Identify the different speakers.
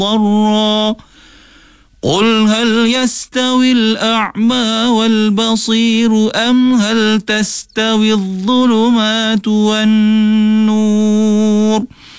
Speaker 1: مضطرا قل هل يستوي الأعمى والبصير أم هل تستوي الظلمات والنور